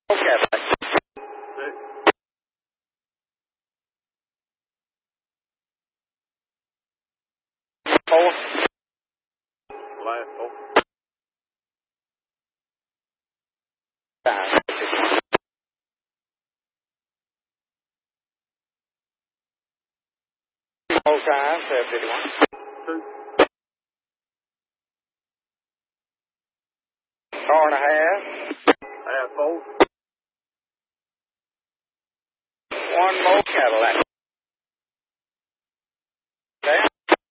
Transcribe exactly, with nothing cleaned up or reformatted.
Cadillac. Four. Last four. Five. Four five, seven fifty-one. Two. Car and a half. Half four. One more Cadillac.